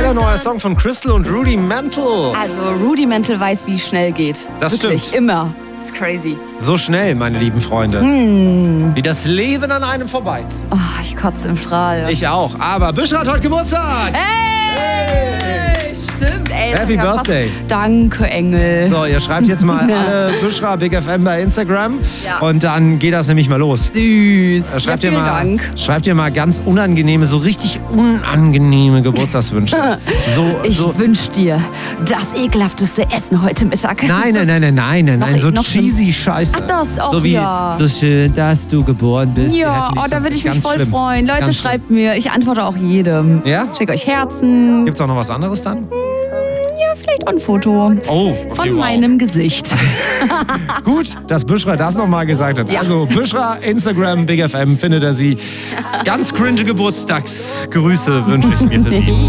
neuer Song von Crystal und Rudimental. Also Rudimental weiß, wie schnell geht. Das Wirklich, stimmt. Immer. Das ist crazy. So schnell, meine lieben Freunde. Wie das Leben an einem vorbei. Oh, ich kotze im Strahl. Ich auch. Aber Büschra hat heute Geburtstag. Hey, stimmt, ey. Happy das ist ja Birthday. Fast... Danke, Engel. So, ihr schreibt jetzt mal alle Büschra Big FM bei Instagram. Ja. Und dann geht das nämlich mal los. Süß. Schreibt, ja, ihr vielen mal, Dank. schreibt ihr mal ganz unangenehme, so richtig unangenehme Geburtstagswünsche. Ich wünsch dir das ekelhafteste Essen heute Mittag. Nein, so noch cheesy Scheiße. Ach, das auch, so wie, ja. So schön, dass du geboren bist. Wir Ja, hätten dich da sonst würde ich mich ganz voll schlimm. freuen. Leute, Ganz schlimm. schreibt mir. Ich antworte auch jedem. Ja? Schickt euch Herzen. Gibt's auch noch was anderes dann? Ja, vielleicht auch ein Foto. Oh, okay, Von wow. meinem Gesicht. Gut, dass Büschra das nochmal gesagt hat. Ja. Also Büschra, Instagram, Big FM, findet er sie. Ganz cringe Geburtstagsgrüße wünsche ich mir für sie.